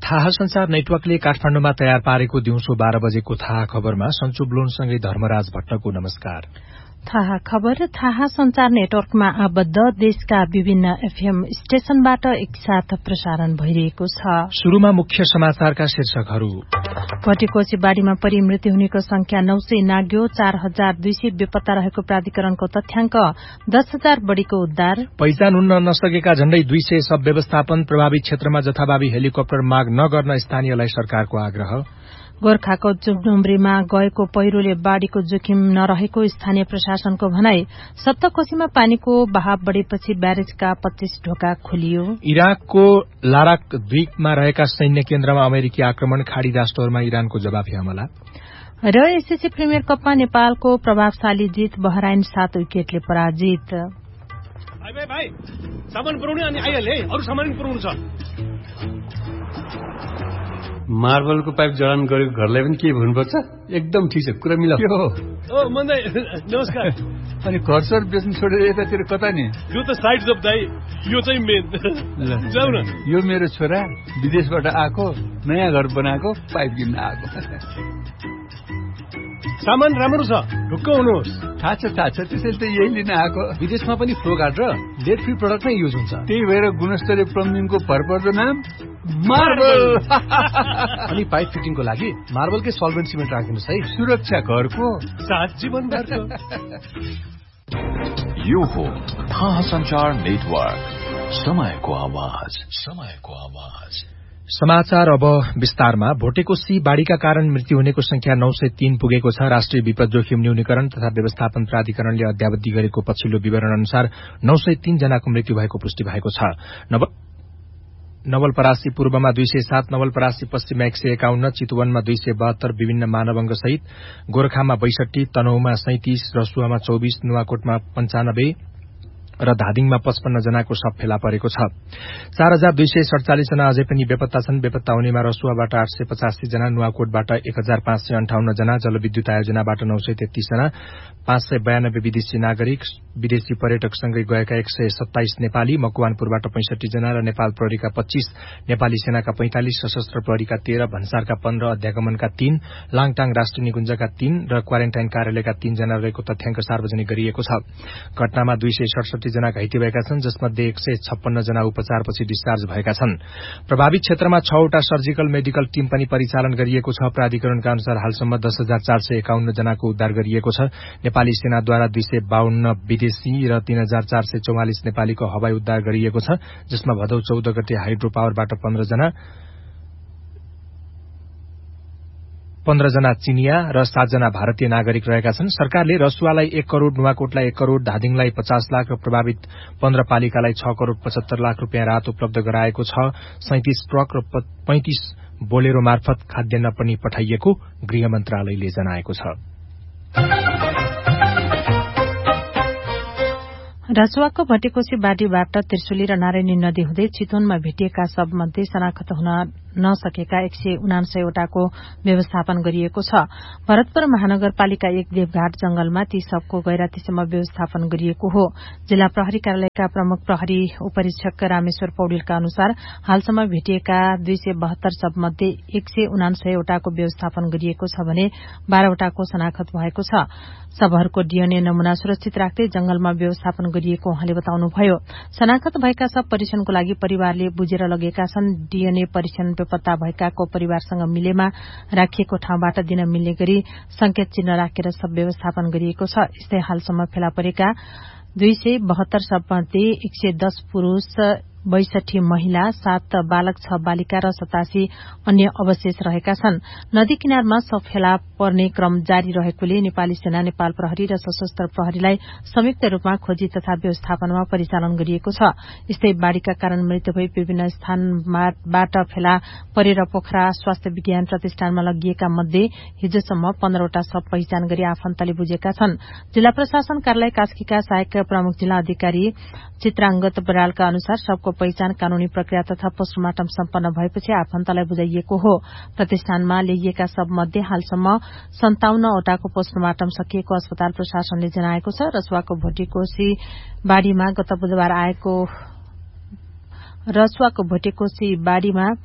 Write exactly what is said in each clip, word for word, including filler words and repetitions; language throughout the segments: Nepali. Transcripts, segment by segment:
थाहा संचार नेटवर्कले काठमाडौँमा तयार पारेको दिउँसो बाह्र बजेको थाहा खबरमा सन्चु ब्लोनसँगै धर्मराज भट्टको नमस्कार। थाहा खबर थाहा संचार नेटवर्कमा आबद्ध देशका विभिन्न एफएम स्टेशनबाट एकसाथ प्रसारण भइरहेको छ। शुरूमा मुख्य समाचारका शीर्षकहरू। भटेकोसी बाढ़ीमा परि मृत्यु हुनेको संख्या नौ सय नाग्यो, चार हजार दुई सय बेपत्ता रहेको प्राधिकरणको तथ्याङ्क, दस हजार बढ़ीको उद्धार। पहिचान हुन नसकेका झण्डै दुई सय सब व्यवस्थापन, प्रभावित क्षेत्रमा जथाभावी हेलिकप्टर माग नगर्न स्थानीयलाई सरकारको आग्रह। गोर्खाको जुम्ब्रीमा गएको पहिरोले बाढ़ीको जोखिम नरहेको स्थानीय प्रशासनको भनाई। सप्तकोशीमा पानीको बहाव बढ़ेपछि ब्यारेजका पच्चीस ढोका खोलियो। इराकको लाराक द्वीपमा रहेका सैन्य केन्द्रमा अमेरिकी आक्रमण, खाड़ी राष्ट्रहरूमा इरानको जवाफी हमला। र एसएससी प्रिमियर कपमा नेपालको प्रभावशाली जीत, बहराइन सात विकेटले पराजित। भाइ भाइ भाइ सामान पुर्याउने अनि आइहाले है, अरु सामान पुर्याउनु छ। मार्बलको पाइप जडान गरेको घरलाई पनि के भन्नुपर्छ? एकदम ठिक छ, कुरा मिलाऊ। ओ मन्दै नमस्कार। अनि घर सर बेच्नु छोडेर यतातिर कता नि? यो त साइड जब दाइ, यो चाहिँ मेन। जाऊ न। यो मेरो छोरा विदेशबाट आएको, नयाँ घर बनाएको, पाइप किन्न आएको। सामान राम्रो छ, ढुक्क हुनुहोस्। थाहा छ थाहा छ, त्यसैले त यही लिन आएको। विदेशमा पनि फ्लो गार्ड र लेड फ्री प्रडक्ट नै युज हुन्छ। त्यही भएर गुणस्तरीय प्लम्बिङको भरपर्दो नाम मार्बल। अनि पाइप फिटिङको लागि मार्बलकै सल्भेन्ट सिमेन्ट राखिनुहोस् है। सुरक्षा घरको साथ जीवनभरको। यो हो थाहा संचार नेटवर्क, समयको आवाज, समयको आवाज। समाचार अब विस्तारमा। भोटेकोसी बाढ़ीका कारण मृत्यु हुनेको संख्या नौ सय तीन पुगेको छ। राष्ट्रिय विपद जोखिम न्यूनीकरण तथा व्यवस्थापन प्राधिकरणले अद्यावधि गरेको पछिल्लो विवरण अनुसार नौ सय तीन जनाको मृत्यु भएको पुष्टि भएको छ। नवलपरासी पूर्वमा दुई सय सात, नवलपरासी पश्चिममा एक सय एकाउन्न, चितवनमा दुई सय बहत्तर विभिन्न मानवंग सहित, गोरखामा बैसठी, तनहुमा सैंतिस, रसुवामा चौबिस, नुवाकोटमा पञ्चानब्बे र धादिङमा पचपन्न जनाको शव फेला परेको छ। चार हजार दुई सय सड़चालिस जना अझै पनि बेपत्ता छन्। बेपत्ता हुनेमा रसुवाबाट आठ सय पचासी जना, नुवाकोटबाट एक हजार पाँच सय अन्ठाउन्न जना, जलविद्युत आयोजनाबाट नौ सय तेत्तीस जना, पाँच सय बयानब्बे विदेशी नागरिक, विदेशी पर्यटकसँगै गएका एक सय सत्ताइस नेपाली, मकवानपुरबाट पैंसठी जना र नेपाल प्रहरीका पच्चीस, नेपाली सेनाका पैंतालिस, सशस्त्र प्रहरीका तेह्र, भन्सारका पन्ध्र, अध्यागमनका तीन, लाङटाङ राष्ट्रिय निकुञ्जका तीन र क्वारेन्टाइन कार्यालयका तीन जना रहेको तथ्याङ्क सार्वजनिक गरिएको छ। घटनामा दुई सय सडसठी जना घाइते भएका छन्, जसमध्ये एक सय छप्पन्न जना उपचारपछि डिस्चार्ज भएका छन्। प्रभावित क्षेत्रमा छवटा सर्जिकल मेडिकल टीम पनि परिचालन गरिएको छ। प्राधिकरणका अनुसार हालसम्म दस हजार चार सय एकाउन्न जनाको उद्धार गरिएको छ। नेपाली सेनाद्वारा दुई सय बाहन्न विदेशी र तीन हजार चार सय चौवालिस नेपालीको हवाई उद्धार गरिएको छ, जसमा भदौ चौध गते हाइड्रो पावरबाट पन्ध्र जना, पन्ध्र जना चिनिया र सात जना भारतीय नागरिक रहेका छन्। सरकारले रसुवालाई एक करोड़, नुवाकोटलाई एक करोड़, धादिङलाई पचास लाख र प्रभावित पन्ध्र पालिकालाई छ करोड़ पचहत्तर लाख रूपियाँ राहत उपलब्ध गराएको छ। सैंतिस ट्रक र पैंतिस बोलेरो मार्फत खाद्यान्न पनि पठाइएको गृह मन्त्रालयले जनाएको छ। रसुवाको भटेकोसी बाढ़ीबाट त्रिशुली र नारायणी नदी हुँदै चितवनमा भेटिएका सबमध्ये शनाखत हुन नसकेका एक सय उनासयवटाको व्यवस्थापन गरिएको छ। भरतपुर महानगरपालिका एक देवघाट जंगलमा ती सबको गैरातीसम्म व्यवस्थापन गरिएको हो। जिल्ला प्रहरी कार्यालयका प्रमुख प्रहरी उपरीक्षक रामेश्वर पौडेलका अनुसार हालसम्म भेटिएका दुई सय बहत्तर सबमध्ये एक सय उनासयवटाको व्यवस्थापन गरिएको छ भने बाह्रवटाको शनाखत भएको छ। सबहरूको डीएनए नमूना सुरक्षित राख्दै जंगलमा व्यवस्थापन गरिएको उहाँले बताउनुभयो। शनाखत भएका सब परीक्षणको लागि परिवारले बुझेर लगेका छन्। डीएनए परीक्षण बेपत्ता भएकाको परिवारसँग मिलेमा राखिएको ठाउँबाट दिन मिल्ने गरी संकेत चिन्ह राखेर सब व्यवस्थापन गरिएको छ। यस्तै हालसम्म फेला परेका दुई सय बहत्तर सबमध्ये एक सय दस पुरूष, बैसठी महिला, सात बालक, छ बालिका र सतासी अन्य अवशेष रहेका छन्। नदी किनारमा सब फेला पर्ने क्रम जारी रहेकोले नेपाली सेना, नेपाल प्रहरी र सशस्त्र प्रहरीलाई संयुक्त रूपमा खोजी तथा व्यवस्थापनमा परिचालन गरिएको छ। यस्तै बाढ़ीका कारण मृत्यु भई विभिन्न स्थानबाट फेला परेर पोखरा स्वास्थ्य विज्ञान प्रतिष्ठानमा लगिएका मध्ये हिजोसम्म पन्ध्रवटा सब पहिचान गरी आफन्तले बुझेका छन्। जिल्ला प्रशासन कार्यालय कास्कीका सहायक प्रमुख जिल्ला अधिकारी चित्रांगत बरालका अनुसार सबको पहिचान कानूनी प्रक्रिया तथा पोस्टमार्टम सम्पन्न भएपछि आफन्तलाई बुझाइएको हो। प्रतिष्ठानमा ल्याइएका सबमध्ये हालसम्म सन्ताउन्नवटाको पोस्टमार्टम सकिएको अस्पताल प्रशासनले जनाएको छ। रसुवाको भोटेकोसी बाढ़ीमा गत बुधबार आएको रसुवाको भोटेकोसी बाढ़ीमा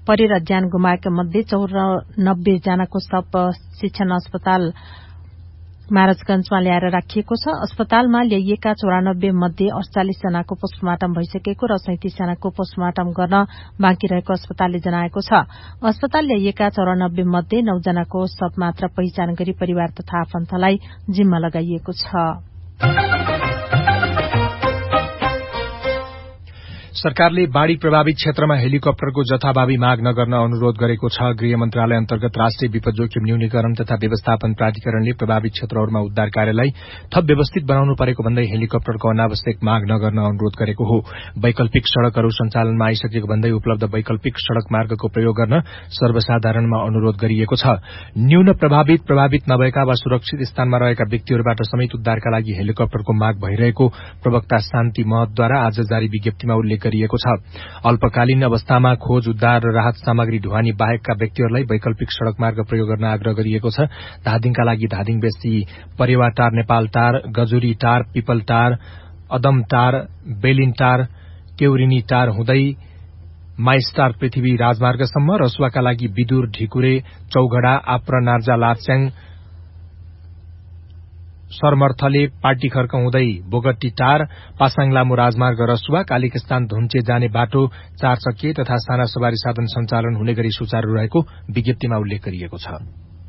परेर ज्यान गुमाएका मध्ये चौरानब्बे जनाको शव शिक्षण अस्पताल महाराजगंजमा ल्याएर राखिएको छ। अस्पतालमा ल्याइएका चौरानब्बे मध्ये अड़चालिस जनाको पोस्टमार्टम भइसकेको र सैंतिस जनाको पोस्टमार्टम गर्न बाँकी रहेको अस्पतालले जनाएको छ। अस्पताल ल्याइएका चौरानब्बे मध्ये नौ जनाको शव मात्र पहिचान गरी परिवार तथा आफन्तलाई जिम्मा लगाइएको छ। सरकारले बाढ़ी प्रभावित क्षेत्रमा हेलिकप्टरको जथाभावी माग नगर्न अनुरोध गरेको छ। गृह मन्त्रालय अन्तर्गत राष्ट्रिय विपद जोखिम न्यूनीकरण तथा व्यवस्थापन प्राधिकरणले प्रभावित क्षेत्रहरूमा उद्धार कार्यलाई थप व्यवस्थित बनाउनु परेको भन्दै हेलिकप्टरको अनावश्यक माग नगर्न अनुरोध गरेको हो। वैकल्पिक सड़कहरू सञ्चालनमा आइसकेको भन्दै उपलब्ध वैकल्पिक सड़क मार्गको प्रयोग गर्न सर्वसाधारणमा अनुरोध गरिएको छ। न्यून प्रभावित प्रभावित नभएका वा सुरक्षित स्थानमा रहेका व्यक्तिहरूबाट समेत उद्धारका लागि हेलिकप्टरको माग भइरहेको प्रवक्ता शान्ति महतद्वारा आज जारी विज्ञप्तिमा उल्लेख गरिएको छ। अल्पकालीन अवस्थामा खोज उद्धार र राहत सामग्री ढुवानी बाहेकका व्यक्तिहरूलाई वैकल्पिक सड़क मार्ग प्रयोग गर्न आग्रह गरिएको छ। धादिङका लागि धादिङ बेसी परेवा टार नेपाल टार गजुरी टार पिपल टार अदम टार बेलिन टार केउरिनी टार हुँदै माइस्टार पृथ्वी राजमार्गसम्म, रसुवाका लागि विदुर ढिकुरे चौघडा आप्र नार्जा लाप्स्याङ सरमर्थले पार्टी खर्क हुँदै बोगट्टी टार पासाङ लामो राजमार्ग रसुवा कालिकस्तान धुन्चे जाने बाटो चार चक्के तथा साना सवारी साधन सञ्चालन हुने गरी सुचारू रहेको विज्ञप्तिमा उल्लेख गरिएको छ।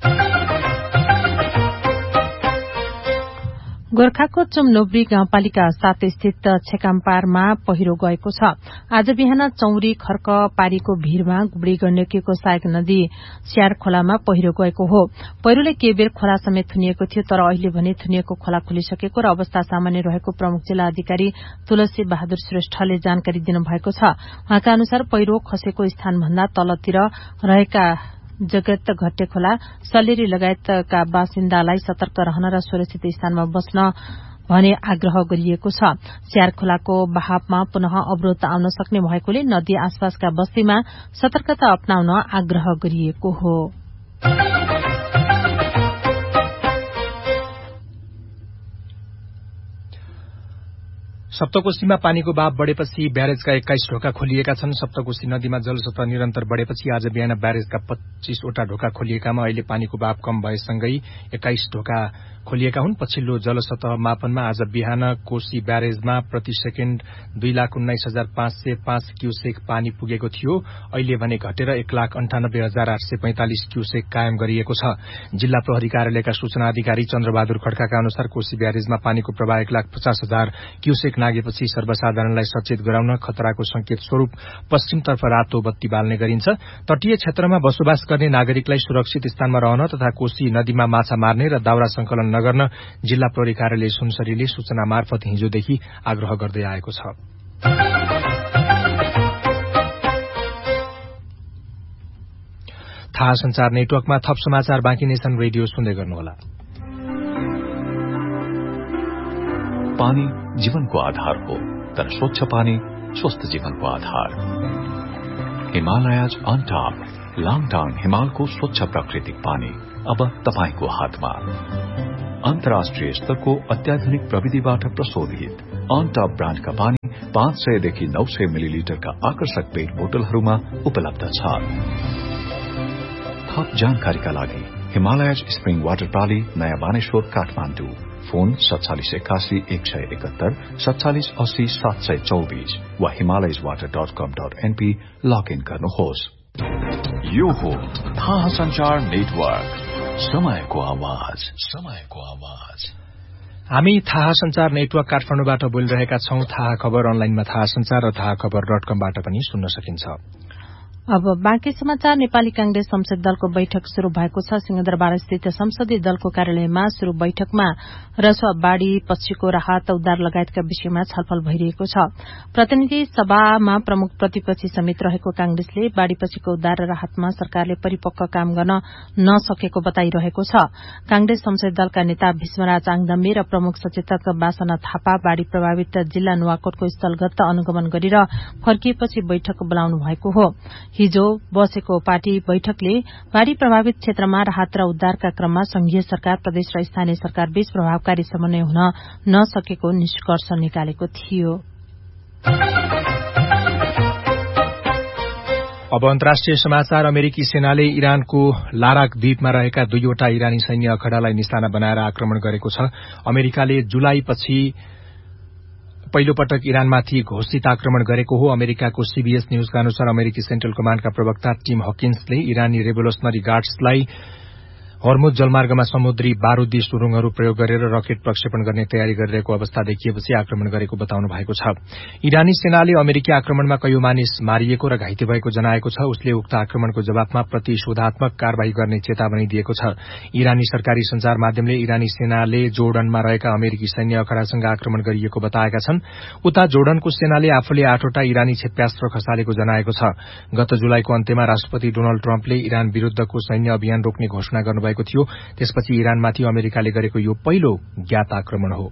गोर्खाको चुमनोब्री गाउँपालिका सात स्थित छेकाम्पारमा पहिरो गएको छ। आज बिहान चौरी खर्क पारीको भीरमा गुब्री गण्डकीको सहायक नदी स्यार खोलामा पहिरो गएको हो। पहिरोले केही बेर खोला समेत थुनिएको थियो, तर अहिले भने थुनिएको खोला खुलिसकेको र अवस्था सामान्य रहेको प्रमुख जिल्ला अधिकारी तुलसी बहादुर श्रेष्ठले जानकारी दिनुभएको छ। उहाँका अनुसार पहिरो खसेको स्थानभन्दा तलतिर रहेका जगत घट्टे खोला सलेरी लगायतका बासिन्दालाई सतर्क रहन र सुरक्षित स्थानमा बस्न भने आग्रह गरिएको छ। स्यार खोलाको बहावमा पुनः अवरोध आउन सक्ने भएकोले नदी आसपासका बस्तीमा सतर्कता अपनाउन आग्रह गरिएको हो। सप्तकोशीमा पानीको भाव बढ़ेपछि ब्यारेजका एक्काइस ढोका खोलिएका छन्। सप्तकोशी नदीमा जलस्तर निरन्तर बढ़ेपछि आज बिहान ब्यारेजका पच्चीसवटा ढोका खोलिएकामा अहिले पानीको भाव कम भएसँगै एक्काइस ढोका खोलिएका हुन्। पछिल्लो जलसतह मापनमा आज बिहान कोशी ब्यारेजमा प्रति सेकेण्ड दुई लाख उन्नाइस हजार पाँच सय पाँच क्यूसेक पानी पुगेको थियो। अहिले भने घटेर एक लाख अन्ठानब्बे हजार आठ सय पैंतालिस क्यूसेक कायम गरिएको छ। जिल्ला प्रहरी कार्यालयका सूचना अधिकारी चन्द्रबहादुर खड्काका अनुसार कोशी ब्यारेजमा पानीको प्रवाह एक लाख पचास हजार क्यूसेक नागेपछि सर्वसाधारणलाई सचेत गराउन खतराको संकेत स्वरूप पश्चिमतर्फ रातो बत्ती बाल्ने गरिन्छ। तटीय क्षेत्रमा बसोबास गर्ने नागरिकलाई सुरक्षित स्थानमा रहन तथा कोशी नदीमा माछा मार्ने र दाउरा संकलन नगर्न जिल्ला प्रहरी कार्यालय सुनसरीले सूचना मार्फत हिजोदेखि आग्रह गर्दै आएको छ। थाहा संचार नेटवर्कमा थप समाचार बाँकी नै छन्। रेडियो सुन्दै गर्नुहोला। पानी जीवनको आधार हो, तर स्वच्छ पानी स्वस्थ जीवनको आधार। हिमालयज अन टप लाङटाङ हिमालको स्वच्छ प्राकृतिक पानी अब तपाईको हातमा। अन्तर्राष्ट्रिय स्तरको अत्याधुनिक प्रविधिबाट प्रशोधित अन टप ब्रान्डका पानी पाँच सयदेखि नौ सय मिलिलिटरका आकर्षक पेट बोतलहरूमा उपलब्ध छ। थप जानकारीका लागि हिमालयज स्प्रिङ वाटर प्राली नयाँ बानेश्वर काठमाडौँ फोन सत्तालिस एकासी एक सय एकहत्तर सत्तालिस अस्सी सात सय चौबीस वा हिमालयज वाटर डट कम डट एनपी लगइन गर्नुहोस्। यो हो थाहा संचार नेटवर्क, समयको आवाज, समयको आवाज। हामी थाहा संचार नेटवर्क काठमाडौँबाट बोलिरहेका छौं। थाहा खबर अनलाइनमा थाहा संचार र थाहा खबर डट कमबाट पनि सुन्न सकिन्छ। अब बाँकी समाचार। नेपाली कांग्रेस संसद दलको बैठक शुरू भएको छ। सिंहदरबार स्थित संसदीय दलको कार्यालयमा शुरू बैठकमा रसुवा बाढ़ी पछिको राहत उद्धार लगायतका विषयमा छलफल भइरहेको छ। प्रतिनिधि सभामा प्रमुख प्रतिपक्षी समेत रहेको कांग्रेसले बाढ़ी पछिको उद्धार र राहतमा सरकारले परिपक्व काम गर्न नसकेको बताइरहेको छ। कांग्रेस संसदीय दलका नेता भीष्मराज आङदम्बे र प्रमुख सचेतक बासना थापा बाढ़ी प्रभावित जिल्ला नुवाकोटको स्थलगत अनुगमन गरेर फर्किएपछि बैठक बोलाउनु भएको हो। हिजो बसेको पार्टी बैठकले बाढ़ी प्रभावित क्षेत्रमा राहत र उद्धारका क्रममा संघीय सरकार प्रदेश र स्थानीय सरकार बीच प्रभावकारी समन्वय हुन नसकेको निष्कर्ष निकालेको थियो। अब अन्तर्राष्ट्रिय समाचार। अमेरिकी सेनाले इरानको लाराक द्वीपमा रहेका दुईवटा इरानी सैन्य अखडालाई निशाना बनाएर आक्रमण गरेको छ। अमेरिकाले जुलाईपछि पहिलो पटक इरानमाथि घोषित आक्रमण गरेको हो। अमेरिकाको सीबीएस न्यूजका अनुसार अमेरिकी सेन्ट्रल कमाण्डका प्रवक्ता टिम हकिन्सले इरानी रेभोल्युसनरी गार्ड्सलाई हर्मुज जलमार्गमा समुद्री बारूदी सुरुङहरू प्रयोग गरेर रकेट प्रक्षेपण गर्ने तयारी गरिरहेको अवस्था देखिएपछि आक्रमण गरेको बताउनु भएको छ। इरानी सेनाले अमेरिकी आक्रमणमा कयौं मानिस मारिएको र घाइते भएको जनाएको छ। उसले उक्त आक्रमणको जवाफमा प्रतिशोधात्मक कार्यवाही गर्ने चेतावनी दिएको छ। इरानी सरकारी संचार माध्यमले इरानी सेनाले जोर्डनमा रहेका अमेरिकी सैन्य अखडासँग आक्रमण गरिएको बताएका छन्। उता जोर्डनको सेनाले आफूले आठवटा इरानी क्षेप्यास्त्र खसालेको जनाएको छ। गत जुलाईको अन्त्यमा राष्ट्रपति डोनाल्ड ट्रम्पले इरान विरूद्धको सैन्य अभियान रोक्ने घोषणा गर्नु भएको थियो। त्यसपछि इरानमाथि अमेरिकाले गरेको यो पहिलो ज्ञात आक्रमण हो।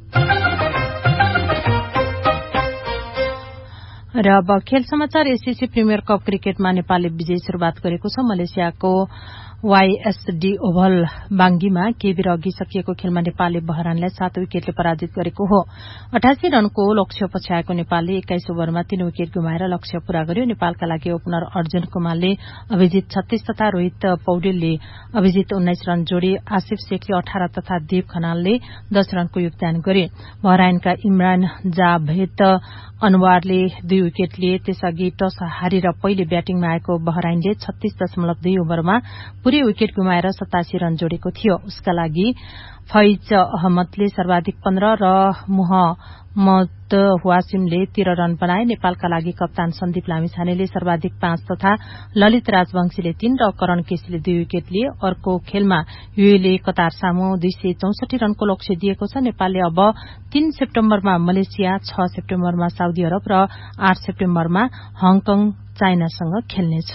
र अब खेल समाचार। एससीसी प्रिमियर कप क्रिकेटमा नेपालले विजयी शुरूआत गरेको छ। मलेसियाको वाईएसडी ओभल बाङ्गीमा केही बेर अघि सकिएको खेलमा नेपालले बहरानलाई सात विकेटले पराजित गरेको हो। अठासी रनको लक्ष्य पछ्याएको नेपालले एक्काइस ओभरमा तीन विकेट गुमाएर लक्ष्य पूरा गर्यो। नेपालका लागि ओपनर अर्जुन कुमारले अभिजित छत्तीस तथा रोहित पौडेलले अभिजित उन्नाइस रन जोडे। आसिफ शेखले अठार तथा देव खनालले दस रनको योगदान गरे। बहराइनका इमरान जाभेद अनुवारले दुई विकेट लिए। त्यसअघि टस हारेर पहिले ब्याटिङमा आएको बहराइनले छत्तीस दशमलव दुई ओभरमा पूरै विकेट गुमाएर सतासी रन जोडेको थियो। उसका लागि फैज अहमदले सर्वाधिक पन्ध्र र मोहम्मद वासिमले तेह्र रन बनाए। नेपालका लागि कप्तान सन्दीप लामिछानेले सर्वाधिक पाँच तथा ललित राजवंशीले तीन र करण केसीले दुई विकेट लिए। अर्को खेलमा युएले कतार सामु दुई सय चौसठी रनको लक्ष्य दिएको छ। नेपालले अब तीन सेप्टेम्बरमा मलेसिया, छ सेप्टेम्बरमा साउदी अरब र आठ सेप्टेम्बरमा हङकङ चाइनासँग खेल्नेछ।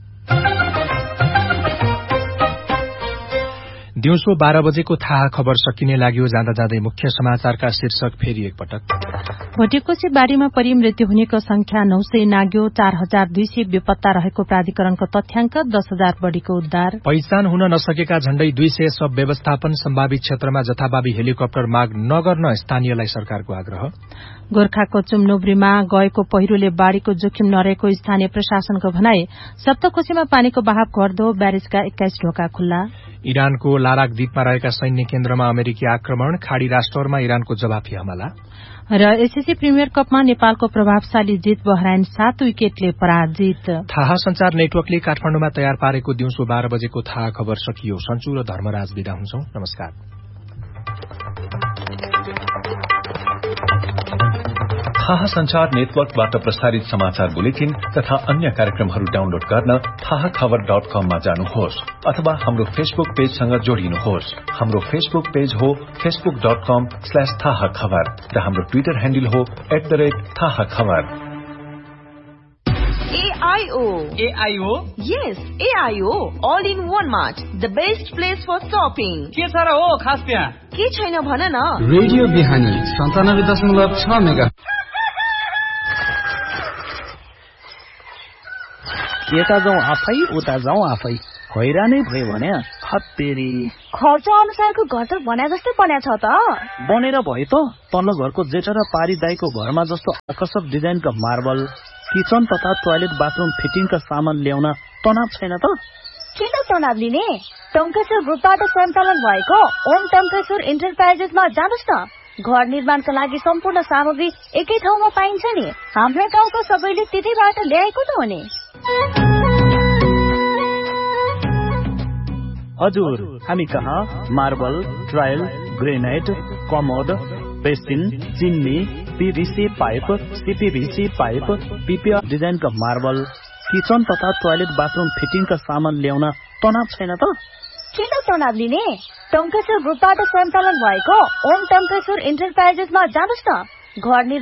दिउँसो बाह्र बजेको थाहा खबर सकिने लाग्यो। जाँदा जाँदै मुख्य समाचारका शीर्षक फेरि एकपटक। भोटेकोशी बाढ़ीमा परि मृत्यु हुनेको संख्या नौ सय नाग्यो। चार हजार दुई सय बेपत्ता रहेको प्राधिकरणको तथ्याङ्क। दस हजार बढ़ीको उद्धार। पहिचान हुन नसकेका झण्डै दुई सय सब व्यवस्थापन सम्भावित क्षेत्रमा जथाभावी हेलिकप्टर माग नगर्न स्थानीयलाई सरकारको आग्रह। गोर्खाको चुम्नोब्रीमा गएको पहिरोले बाढ़ीको जोखिम नरहेको स्थानीय प्रशासनको भनाई। सप्तकोशीमा पानीको बहाव घट्दो। ब्यारेजका एक्काइस ढोका खुल्ला। इरानको लाराक द्वीपमा रहेका सैन्य केन्द्रमा अमेरिकी आक्रमण। खाड़ी राष्ट्रहरूमा इरानको जवाफी हमला। र एसएससी प्रिमियर कपमा नेपालको प्रभावशाली जित। बहराइन सात विकेटले पराजित। थाहा संचार नेटवर्कले काठमाडौँमा तयार पारेको दिउँसो बाह्र बजेको थाहा खबर सकियो। सन्चु र धर्मराज बिदा हुन्छौं। नमस्कार। थाहा संचार नेटवर्कबाट प्रसारित समाचार बुलेटिन तथा अन्य कार्यक्रमहरू डाउनलोड गर्न थाहा खबर डट कममा जानुहोस् अथवा हाम्रो फेसबुक पेजसँग जोडिनुहोस्। हाम्रो फेसबुक पेज हो फेसबुक डट कम स्ल्याश थाहा खबर र हाम्रो ट्विटर ह्यान्डल हो एट द रेट थाहा खबर। A I O. A I O? Yes, A I O. All in one mart. The best place for shopping. के छ र हो खास त्यहाँ? के छैन भन न? रेडियो बिहानी सन्तानब्बे दशमलव छ मेगा। यता जाउँ आफै उता जाउँ आफै हैरानै भयो भने हत्तेरी। खर्च अनुसारको घर त बना जस्तै बन्या छ त। बनेर भयो त। तल्लो घरको जेठा र पारी दाईको घरमा जस्तो आकर्षक डिजाइनका मार्बल, किचन तथा टोयलेट बाथरूम फिटिङका सामान ल्याउन तनाव छैन त। किन तनाव लिने? टङ्केश्वर ग्रुपबाट सञ्चालन भएको ओम टङ्केश्वर इन्टरप्राइजेसमा जानुस् न। घर निर्माणका लागि सम्पूर्ण सामग्री एकै ठाउँमा पाइन्छ नि। हाम्रो गाउँको सबैले त्यतैबाट ल्याएको त हो नि। हजुर, हामी कहाँ marble, tile, granite, commode, basin, चिन्नी, PVC pipe, CPVC pipe, PPR डिजाइनका marble, kitchen तथा टोयलेट बाथरूम फिटिङका सामान ल्याउन तनाव छैन त। किन तनाव लिने? टङ्केश्वर ग्रुपबाट सञ्चालन भएको ओम टङ्केश्वर इन्टरप्राइजेसमा जानुस् न। घर